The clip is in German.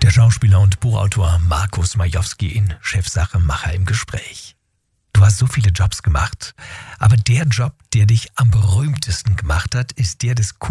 Der Schauspieler und Buchautor Markus Majowski in Chefsache Macher im Gespräch. Du hast so viele Jobs gemacht, aber der Job, der dich am berühmtesten gemacht hat, ist der des